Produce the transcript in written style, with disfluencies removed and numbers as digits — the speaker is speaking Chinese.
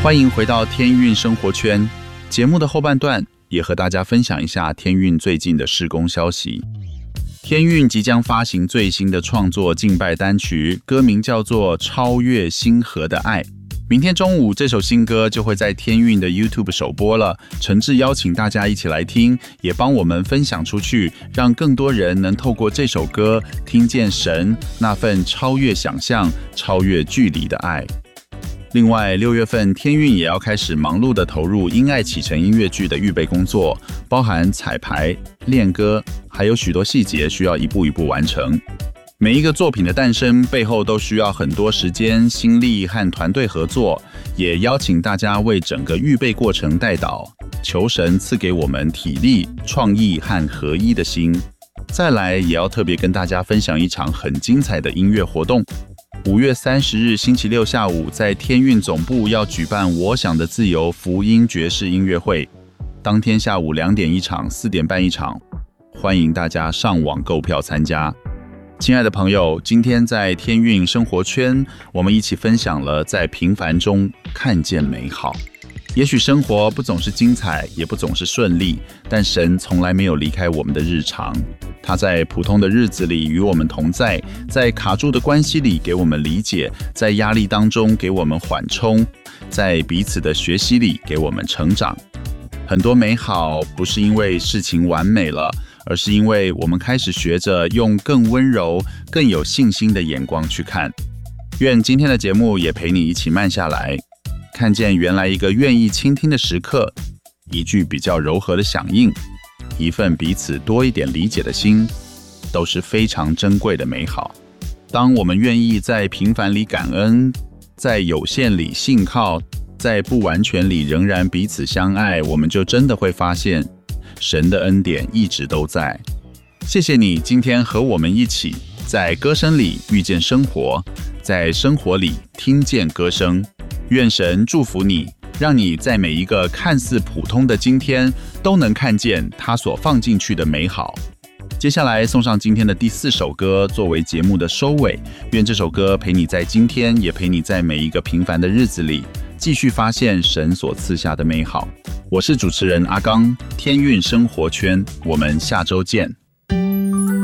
欢迎回到天运生活圈。节目的后半段也和大家分享一下天运最近的事工消息。天运即将发行最新的创作敬拜单曲，歌名叫做《超越星河的爱》。明天中午这首新歌就会在天运的 YouTube 首播了，诚挚邀请大家一起来听，也帮我们分享出去，让更多人能透过这首歌听见神那份超越想象、超越距离的爱。另外，6月份天运也要开始忙碌地投入《因爱启程》音乐剧的预备工作，包含彩排、练歌，还有许多细节需要一步一步完成。每一个作品的诞生背后都需要很多时间、心力和团队合作，也邀请大家为整个预备过程代祷，求神赐给我们体力、创意和合一的心。再来，也要特别跟大家分享一场很精彩的音乐活动。5月30日星期六下午，在天运总部要举办我想的自由福音爵士音乐会，当天下午2点一场，4点半一场，欢迎大家上网购票参加。亲爱的朋友，今天在天运生活圈，我们一起分享了在平凡中看见美好。也许生活不总是精彩，也不总是顺利，但神从来没有离开我们的日常。他在普通的日子里与我们同在，在卡住的关系里给我们理解，在压力当中给我们缓冲，在彼此的学习里给我们成长。很多美好不是因为事情完美了，而是因为我们开始学着用更温柔、更有信心的眼光去看。愿今天的节目也陪你一起慢下来，看见原来一个愿意倾听的时刻，一句比较柔和的响应，一份彼此多一点理解的心，都是非常珍贵的美好。当我们愿意在平凡里感恩，在有限里信靠，在不完全里仍然彼此相爱，我们就真的会发现神的恩典一直都在。谢谢你今天和我们一起在歌声里遇见生活，在生活里听见歌声。愿神祝福你，让你在每一个看似普通的今天都能看见他所放进去的美好。接下来送上今天的第4首歌作为节目的收尾，愿这首歌陪你在今天，也陪你在每一个平凡的日子里继续发现神所赐下的美好。我是主持人阿刚，天运生活圈，我们下周见。